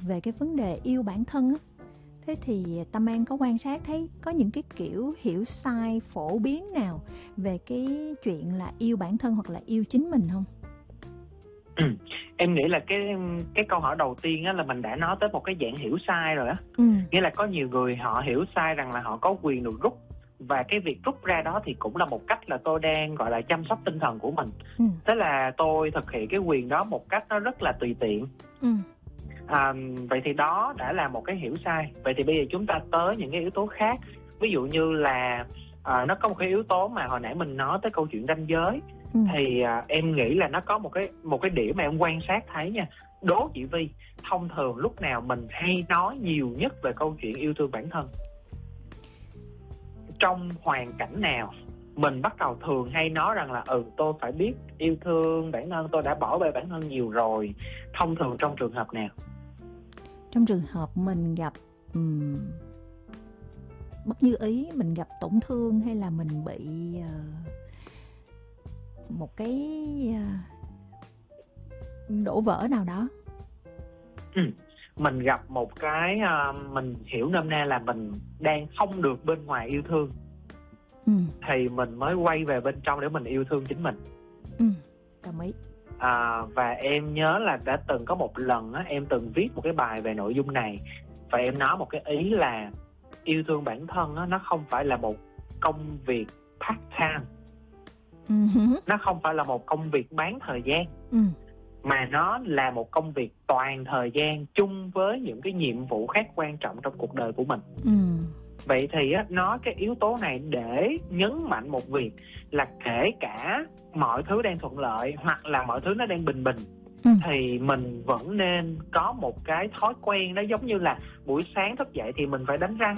về cái vấn đề yêu bản thân á, thế thì Tâm An có quan sát thấy có những cái kiểu hiểu sai phổ biến nào về cái chuyện là yêu bản thân hoặc là yêu chính mình không? Em nghĩ là cái câu hỏi đầu tiên á là mình đã nói tới một cái dạng hiểu sai rồi á. Nghĩa là có nhiều người họ hiểu sai rằng là họ có quyền được rút, và cái việc rút ra đó thì cũng là một cách là tôi đang gọi là chăm sóc tinh thần của mình. Thế là tôi thực hiện cái quyền đó một cách nó rất là tùy tiện. Vậy thì đó đã là một cái hiểu sai. Vậy thì bây giờ chúng ta tới những cái yếu tố khác. Ví dụ như là nó có một cái yếu tố mà hồi nãy mình nói tới câu chuyện ranh giới. Thì em nghĩ là nó có một cái điểm mà em quan sát thấy nha. Đố chị Vi, thông thường lúc nào mình hay nói nhiều nhất về câu chuyện yêu thương bản thân? Trong hoàn cảnh nào mình bắt đầu thường hay nói rằng là tôi phải biết yêu thương bản thân, tôi đã bỏ bê bản thân nhiều rồi? Thông thường trong trường hợp nào? Trong trường hợp mình gặp bất như ý, mình gặp tổn thương, hay là mình bị một cái đổ vỡ nào đó. Mình gặp một cái mình hiểu nôm na là mình đang không được bên ngoài yêu thương, thì mình mới quay về bên trong để mình yêu thương chính mình. Đồng ý. Và em nhớ là đã từng có một lần á, em từng viết một cái bài về nội dung này, và em nói một cái ý là yêu thương bản thân á, nó không phải là một công việc part time. Nó không phải là một công việc bán thời gian, mà nó là một công việc toàn thời gian chung với những cái nhiệm vụ khác quan trọng trong cuộc đời của mình. Vậy thì á, nói cái yếu tố này để nhấn mạnh một việc là kể cả mọi thứ đang thuận lợi hoặc là mọi thứ nó đang bình bình, thì mình vẫn nên có một cái thói quen. Nó giống như là buổi sáng thức dậy thì mình phải đánh răng.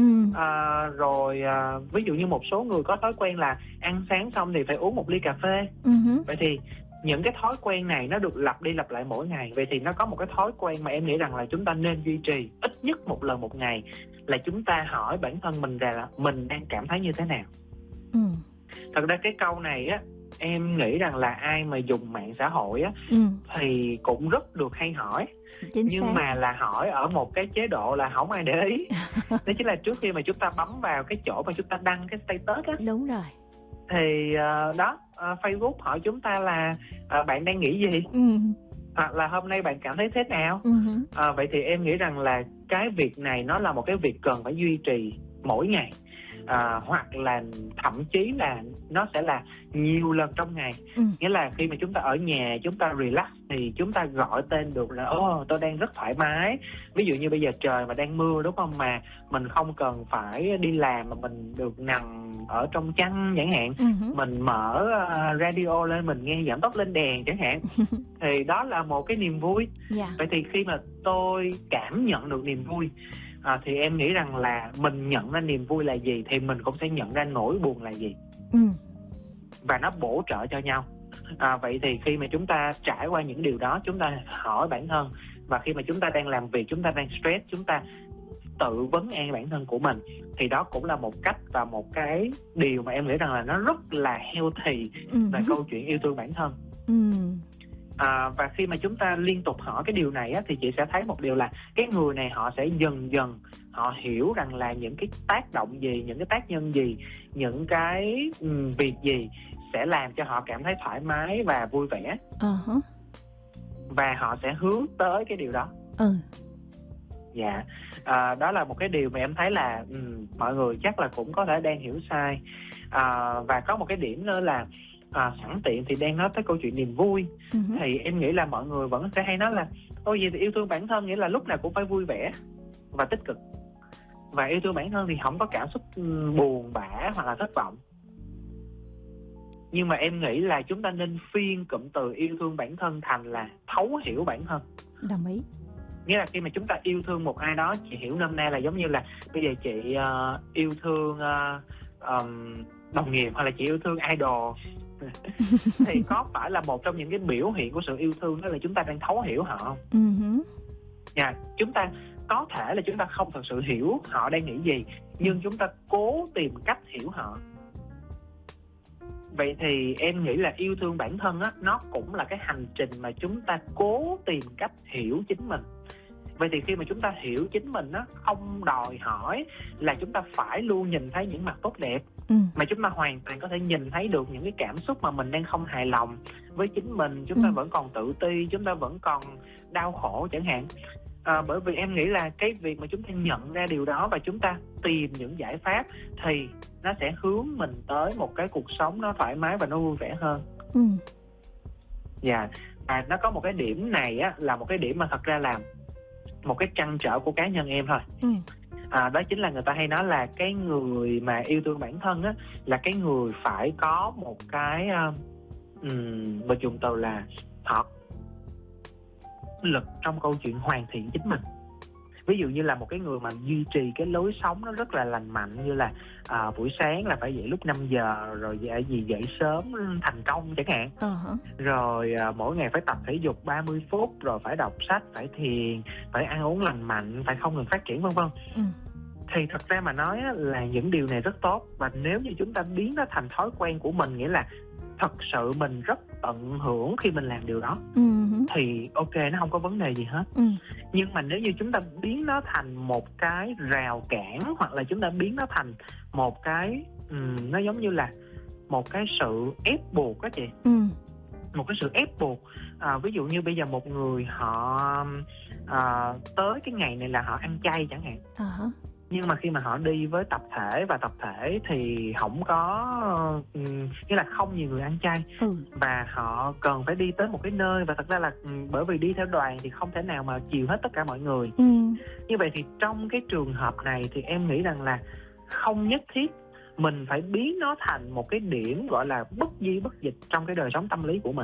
Ví dụ như một số người có thói quen là ăn sáng xong thì phải uống một ly cà phê. Vậy thì những cái thói quen này nó được lặp đi lặp lại mỗi ngày. Vậy thì nó có một cái thói quen mà em nghĩ rằng là chúng ta nên duy trì ít nhất một lần một ngày, là chúng ta hỏi bản thân mình rằng là mình đang cảm thấy như thế nào. Thật ra cái câu này á, em nghĩ rằng là ai mà dùng mạng xã hội á thì cũng rất được hay hỏi. Nhưng mà là hỏi ở một cái chế độ là không ai để ý. Đó chính là trước khi mà chúng ta bấm vào cái chỗ mà chúng ta đăng cái status á. Đúng rồi. Thì Facebook hỏi chúng ta là bạn đang nghĩ gì, hoặc là hôm nay bạn cảm thấy thế nào. Vậy thì em nghĩ rằng là cái việc này nó là một cái việc cần phải duy trì mỗi ngày. Hoặc là thậm chí là nó sẽ là nhiều lần trong ngày. Nghĩa là khi mà chúng ta ở nhà, chúng ta relax thì chúng ta gọi tên được là tôi đang rất thoải mái. Ví dụ như bây giờ trời mà đang mưa đúng không, mà mình không cần phải đi làm mà mình được nằm ở trong chăn chẳng hạn. Mình mở radio lên, mình nghe giảm tốc lên đèn chẳng hạn. Thì đó là một cái niềm vui. Vậy thì khi mà tôi cảm nhận được niềm vui, thì em nghĩ rằng là mình nhận ra niềm vui là gì thì mình cũng sẽ nhận ra nỗi buồn là gì. Và nó bổ trợ cho nhau. Vậy thì khi mà chúng ta trải qua những điều đó, chúng ta hỏi bản thân. Và khi mà chúng ta đang làm việc, chúng ta đang stress, chúng ta tự vấn an bản thân của mình. Thì đó cũng là một cách và một cái điều mà em nghĩ rằng là nó rất là healthy về câu chuyện yêu thương bản thân. Và khi mà chúng ta liên tục hỏi cái điều này á, thì chị sẽ thấy một điều là cái người này họ sẽ dần dần họ hiểu rằng là những cái tác động gì, những cái tác nhân gì, những cái việc gì sẽ làm cho họ cảm thấy thoải mái và vui vẻ. Và họ sẽ hướng tới cái điều đó. Đó là một cái điều mà em thấy là mọi người chắc là cũng có thể đang hiểu sai. Và có một cái điểm nữa là sẵn tiện thì đang nói tới câu chuyện niềm vui. Thì em nghĩ là mọi người vẫn sẽ hay nói là ôi vậy thì yêu thương bản thân nghĩa là lúc nào cũng phải vui vẻ và tích cực. Và yêu thương bản thân thì không có cảm xúc buồn bã hoặc là thất vọng. Nhưng mà em nghĩ là chúng ta nên phiên cụm từ yêu thương bản thân thành là thấu hiểu bản thân. Đồng ý. Nghĩa là khi mà chúng ta yêu thương một ai đó, chị hiểu nôm na là giống như là bây giờ chị yêu thương đồng nghiệp hoặc là chị yêu thương idol thì có phải là một trong những cái biểu hiện của sự yêu thương đó là chúng ta đang thấu hiểu họ không? Chúng ta có thể là chúng ta không thật sự hiểu họ đang nghĩ gì, nhưng chúng ta cố tìm cách hiểu họ. Vậy thì em nghĩ là yêu thương bản thân á, nó cũng là cái hành trình mà chúng ta cố tìm cách hiểu chính mình. Vậy thì khi mà chúng ta hiểu chính mình á, không đòi hỏi là chúng ta phải luôn nhìn thấy những mặt tốt đẹp, mà chúng ta hoàn toàn có thể nhìn thấy được những cái cảm xúc mà mình đang không hài lòng với chính mình. Chúng ta vẫn còn tự ti, chúng ta vẫn còn đau khổ chẳng hạn. Bởi vì em nghĩ là cái việc mà chúng ta nhận ra điều đó và chúng ta tìm những giải pháp thì nó sẽ hướng mình tới một cái cuộc sống nó thoải mái và nó vui vẻ hơn. Dạ. Và nó có một cái điểm này á, là một cái điểm mà thật ra là một cái trăn trở của cá nhân em thôi. Đó chính là người ta hay nói là cái người mà yêu thương bản thân á, là cái người phải có một cái mình dùng từ là họ lực trong câu chuyện hoàn thiện chính mình. Ví dụ như là một cái người mà duy trì cái lối sống nó rất là lành mạnh, như là buổi sáng là phải dậy lúc 5 giờ, rồi dậy sớm thành công chẳng hạn. Rồi mỗi ngày phải tập thể dục 30 phút, rồi phải đọc sách, phải thiền, phải ăn uống lành mạnh, phải không ngừng phát triển vân vân. Thì thật ra mà nói là những điều này rất tốt, và nếu như chúng ta biến nó thành thói quen của mình, nghĩa là thật sự mình rất tận hưởng khi mình làm điều đó, thì ok, nó không có vấn đề gì hết. Nhưng mà nếu như chúng ta biến nó thành một cái rào cản, hoặc là chúng ta biến nó thành một cái nó giống như là một cái sự ép buộc đó chị. Một cái sự ép buộc. Ví dụ như bây giờ một người họ tới cái ngày này là họ ăn chay chẳng hạn. Nhưng mà khi mà họ đi với tập thể, và tập thể thì không có nghĩa là không nhiều người ăn chay, và họ cần phải đi tới một cái nơi, và thật ra là bởi vì đi theo đoàn thì không thể nào mà chiều hết tất cả mọi người. Như vậy thì trong cái trường hợp này thì em nghĩ rằng là không nhất thiết mình phải biến nó thành một cái điểm gọi là bất di bất dịch trong cái đời sống tâm lý của mình,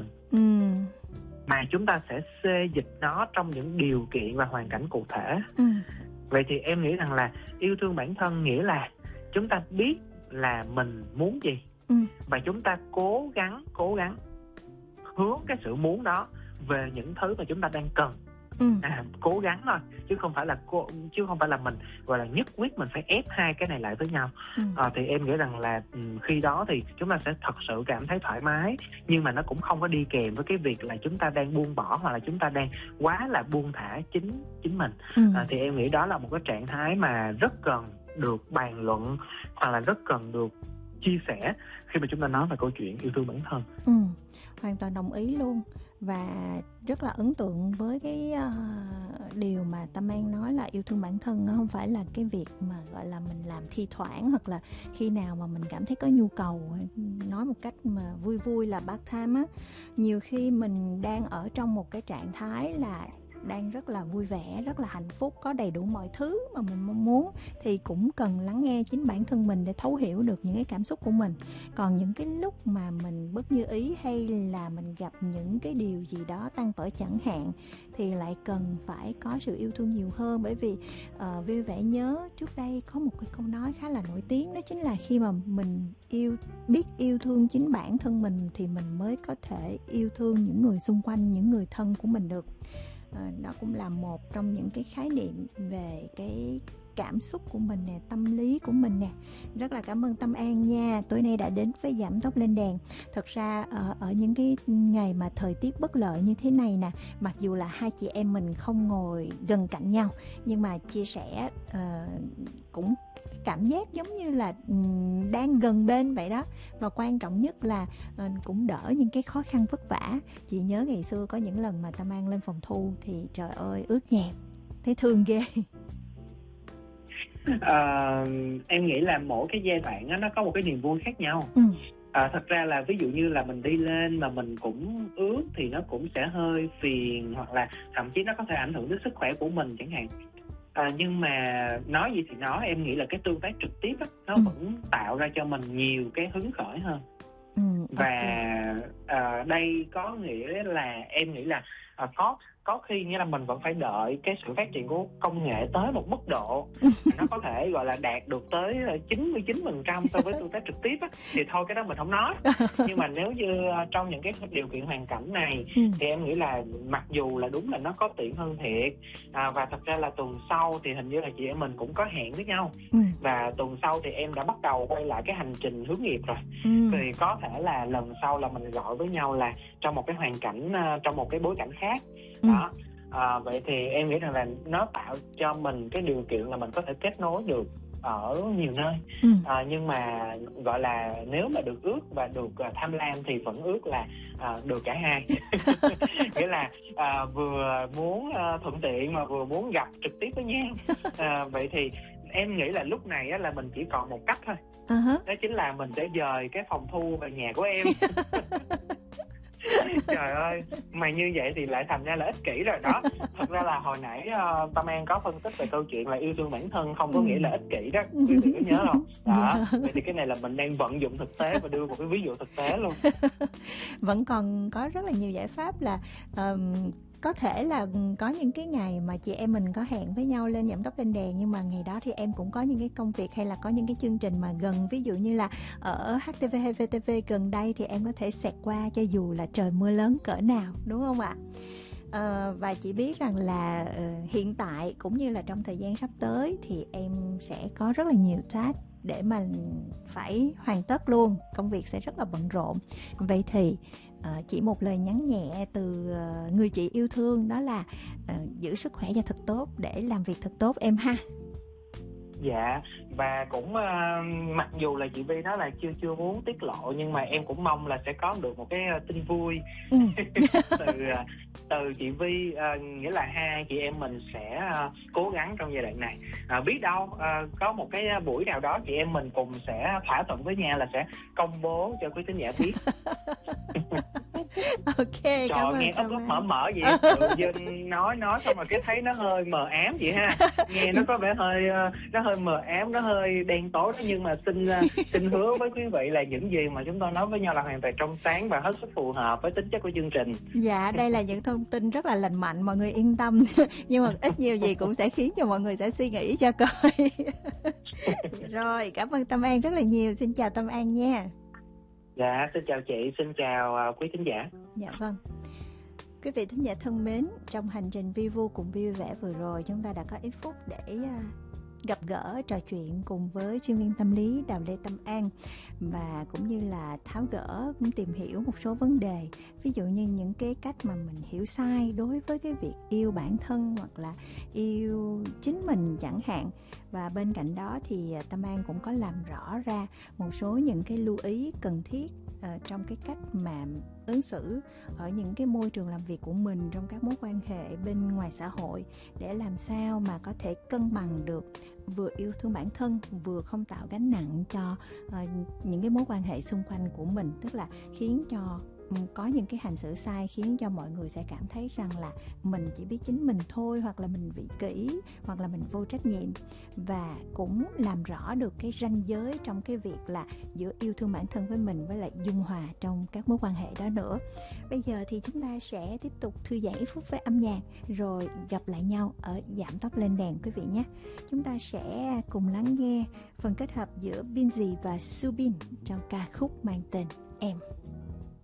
mà chúng ta sẽ xê dịch nó trong những điều kiện và hoàn cảnh cụ thể. Vậy thì em nghĩ rằng là yêu thương bản thân nghĩa là chúng ta biết là mình muốn gì, và chúng ta cố gắng hướng cái sự muốn đó về những thứ mà chúng ta đang cần. Cố gắng thôi, chứ không phải là mình gọi là nhất quyết mình phải ép hai cái này lại với nhau. Thì em nghĩ rằng là khi đó thì chúng ta sẽ thật sự cảm thấy thoải mái, nhưng mà nó cũng không có đi kèm với cái việc là chúng ta đang buông bỏ, hoặc là chúng ta đang quá là buông thả chính mình. Thì em nghĩ đó là một cái trạng thái mà rất cần được bàn luận, hoặc là rất cần được chia sẻ khi mà chúng ta nói về câu chuyện yêu thương bản thân. Hoàn toàn đồng ý luôn. Và rất là ấn tượng với cái điều mà Tâm An nói là yêu thương bản thân nó không phải là cái việc mà gọi là mình làm thi thoảng, hoặc là khi nào mà mình cảm thấy có nhu cầu. Nói một cách mà vui vui là part time á, nhiều khi mình đang ở trong một cái trạng thái là đang rất là vui vẻ, rất là hạnh phúc, có đầy đủ mọi thứ mà mình mong muốn, thì cũng cần lắng nghe chính bản thân mình để thấu hiểu được những cái cảm xúc của mình. Còn những cái lúc mà mình bất như ý, hay là mình gặp những cái điều gì đó tăng tở chẳng hạn, thì lại cần phải có sự yêu thương nhiều hơn. Bởi vì Vui Vẻ nhớ trước đây có một cái câu nói khá là nổi tiếng, đó chính là khi mà mình biết yêu thương chính bản thân mình thì mình mới có thể yêu thương những người xung quanh, những người thân của mình được. Đó cũng là một trong những cái khái niệm về cái cảm xúc của mình nè, tâm lý của mình nè. Rất là cảm ơn Tâm An nha, tối nay đã đến với Giảm Tốc Lên Đèn. Thật ra ở những cái ngày mà thời tiết bất lợi như thế này nè, mặc dù là hai chị em mình không ngồi gần cạnh nhau, nhưng mà chia sẻ cũng cảm giác giống như là đang gần bên vậy đó. Và quan trọng nhất là cũng đỡ những cái khó khăn vất vả. Chị nhớ ngày xưa có những lần mà Tâm An lên phòng thu thì trời ơi ướt nhẹp, thấy thương ghê. Em nghĩ là mỗi cái giai đoạn đó, nó có một cái niềm vui khác nhau. Thật ra là ví dụ như là mình đi lên mà mình cũng ướt thì nó cũng sẽ hơi phiền, hoặc là thậm chí nó có thể ảnh hưởng đến sức khỏe của mình chẳng hạn. Nhưng mà nói gì thì nói, em nghĩ là cái tương tác trực tiếp á, nó vẫn tạo ra cho mình nhiều cái hứng khởi hơn. Và đây có nghĩa là em nghĩ là có khi nghĩa là mình vẫn phải đợi cái sự phát triển của công nghệ tới một mức độ nó có thể gọi là đạt được tới 99% so với tương tác trực tiếp á, thì thôi cái đó mình không nói. Nhưng mà nếu như trong những cái điều kiện hoàn cảnh này thì em nghĩ là mặc dù là đúng là nó có tiện hơn thiệt, và thật ra là tuần sau thì hình như là chị em mình cũng có hẹn với nhau, và tuần sau thì em đã bắt đầu quay lại cái hành trình hướng nghiệp rồi. Thì có thể là lần sau là mình gọi với nhau là trong một cái hoàn cảnh, trong một cái bối cảnh khác đó. Vậy thì em nghĩ rằng là nó tạo cho mình cái điều kiện là mình có thể kết nối được ở nhiều nơi. Nhưng mà gọi là nếu mà được ước và được tham lam thì vẫn ước là được cả hai. Nghĩa là vừa muốn thuận tiện mà vừa muốn gặp trực tiếp với nhau. Vậy thì em nghĩ là lúc này á, là mình chỉ còn một cách thôi. Đó chính là mình sẽ dời cái phòng thu về nhà của em. Trời ơi, mà như vậy thì lại thành ra là ích kỷ rồi đó. Thật ra là hồi nãy Tâm An có phân tích về câu chuyện là yêu thương bản thân không có nghĩa là ích kỷ đó. Quý vị có nhớ không? Đó, vậy thì cái này là mình đang vận dụng thực tế và đưa một cái ví dụ thực tế luôn. Vẫn còn có rất là nhiều giải pháp là có thể là có những cái ngày mà chị em mình có hẹn với nhau lên giảm tốc lên đèn, nhưng mà ngày đó thì em cũng có những cái công việc hay là có những cái chương trình mà gần, ví dụ như là ở HTV hay VTV gần đây thì em có thể xẹt qua cho dù là trời mưa lớn cỡ nào, đúng không ạ? Và chị biết rằng là hiện tại cũng như là trong thời gian sắp tới thì em sẽ có rất là nhiều task để mà phải hoàn tất luôn, công việc sẽ rất là bận rộn. Vậy thì chỉ một lời nhắn nhẹ từ người chị yêu thương, đó là giữ sức khỏe cho thật tốt để làm việc thật tốt em ha. Dạ, và cũng mặc dù là chị Vi nói là chưa muốn tiết lộ, nhưng mà em cũng mong là sẽ có được một cái tin vui từ chị Vi, nghĩa là hai chị em mình sẽ cố gắng trong giai đoạn này. Biết đâu có một cái buổi nào đó chị em mình cùng sẽ thỏa thuận với nhau là sẽ công bố cho quý khán giả biết. Ok, trời cảm ơn. Nghe ấp ấp mở vậy, tự dưng nói xong rồi cái thấy nó hơi mờ ám vậy ha. Nghe nó có vẻ nó hơi mờ ám, nó hơi đen tối đó, nhưng mà xin hứa với quý vị là những gì mà chúng tôi nói với nhau là hoàn toàn trong sáng và hết sức phù hợp với tính chất của chương trình. Dạ, đây là những thông tin rất là lành mạnh, mọi người yên tâm. Nhưng mà ít nhiều gì cũng sẽ khiến cho mọi người sẽ suy nghĩ cho coi. Rồi, cảm ơn Tâm An rất là nhiều. Xin chào Tâm An nha. Dạ, xin chào chị, xin chào quý thính giả. Dạ vâng. Quý vị thính giả thân mến, trong hành trình vi vu cùng vui vẻ vừa rồi, chúng ta đã có ít phút để gặp gỡ, trò chuyện cùng với chuyên viên tâm lý Đào Lê Tâm An, và cũng như là tháo gỡ, cũng tìm hiểu một số vấn đề, ví dụ như những cái cách mà mình hiểu sai đối với cái việc yêu bản thân hoặc là yêu chính mình chẳng hạn. Và bên cạnh đó thì Tâm An cũng có làm rõ ra một số những cái lưu ý cần thiết trong cái cách mà ứng xử ở những cái môi trường làm việc của mình, trong các mối quan hệ bên ngoài xã hội, để làm sao mà có thể cân bằng được vừa yêu thương bản thân, vừa không tạo gánh nặng cho những cái mối quan hệ xung quanh của mình, tức là khiến cho có những cái hành xử sai khiến cho mọi người sẽ cảm thấy rằng là mình chỉ biết chính mình thôi, hoặc là mình vị kỷ, hoặc là mình vô trách nhiệm, và cũng làm rõ được cái ranh giới trong cái việc là giữa yêu thương bản thân với mình với lại dung hòa trong các mối quan hệ đó nữa. Bây giờ thì chúng ta sẽ tiếp tục thư giãn ít phút với âm nhạc rồi gặp lại nhau ở Giảm Tốc Lên Đèn quý vị nhé. Chúng ta sẽ cùng lắng nghe phần kết hợp giữa Binz và Subin trong ca khúc mang tên Em.